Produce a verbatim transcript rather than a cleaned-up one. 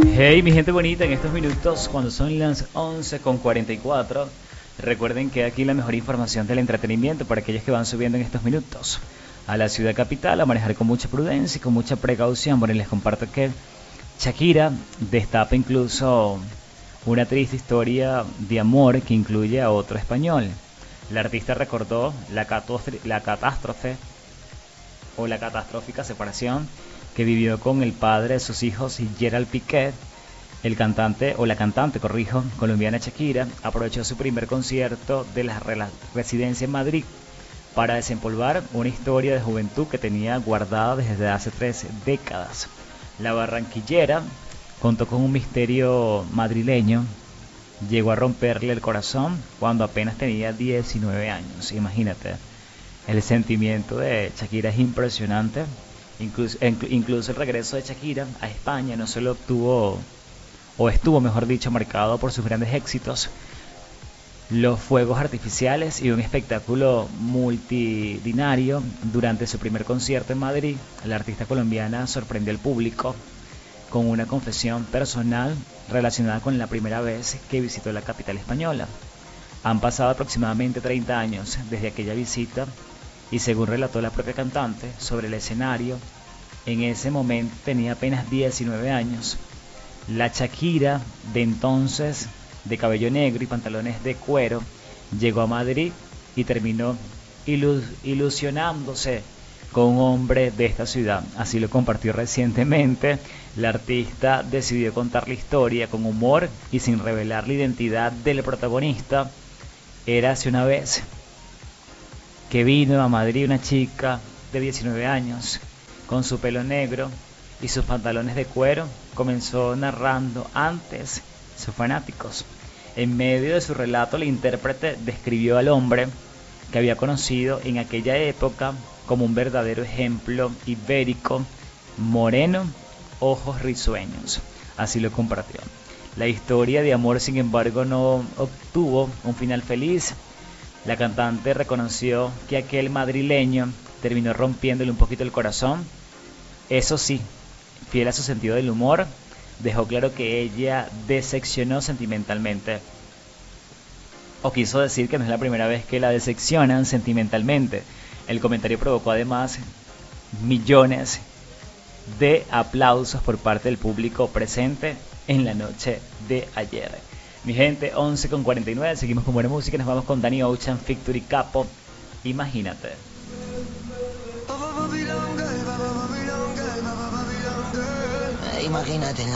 Hey, mi gente bonita, en estos minutos, cuando son las once con cuarenta y cuatro, recuerden que aquí la mejor información del entretenimiento para aquellos que van subiendo en estos minutos a la ciudad capital a manejar con mucha prudencia y con mucha precaución. Bueno, y les comparto que Shakira destapa incluso una triste historia de amor que incluye a otro español. La artista recordó la, la catástrofe o la catastrófica separación que vivió con el padre de sus hijos, Gerald Piqué. El cantante, o la cantante, corrijo, colombiana Shakira, aprovechó su primer concierto de la residencia en Madrid para desempolvar una historia de juventud que tenía guardada desde hace tres décadas. La barranquillera contó con un misterio madrileño, llegó a romperle el corazón cuando apenas tenía diecinueve años. Imagínate, el sentimiento de Shakira es impresionante. Incluso, incluso el regreso de Shakira a España no solo obtuvo, o estuvo mejor dicho, marcado por sus grandes éxitos, los fuegos artificiales y un espectáculo multitudinario. Durante su primer concierto en Madrid, la artista colombiana sorprendió al público con una confesión personal relacionada con la primera vez que visitó la capital española. Han pasado aproximadamente treinta años desde aquella visita y, según relató la propia cantante sobre el escenario, en ese momento tenía apenas diecinueve años. La Shakira de entonces, de cabello negro y pantalones de cuero, llegó a Madrid y terminó ilus ilusionándose con un hombre de esta ciudad. Así lo compartió recientemente. La artista decidió contar la historia con humor y sin revelar la identidad del protagonista. Érase una vez que vino a Madrid una chica de diecinueve años con su pelo negro y sus pantalones de cuero. Comenzó narrando antes sus fanáticos. En medio de su relato, el intérprete describió al hombre que había conocido en aquella época como un verdadero ejemplo ibérico, moreno, ojos risueños. Así lo compartió. La historia de amor, sin embargo, no obtuvo un final feliz. La cantante reconoció que aquel madrileño terminó rompiéndole un poquito el corazón. Eso sí, fiel a su sentido del humor, dejó claro que ella decepcionó sentimentalmente. O quiso decir que no es la primera vez que la decepcionan sentimentalmente. El comentario provocó además millones de aplausos por parte del público presente en la noche de ayer. Mi gente, once con cuarenta y nueve, seguimos con buena música, nos vamos con Danny Ocean, Victory Capo, Imagínate. Imagínate.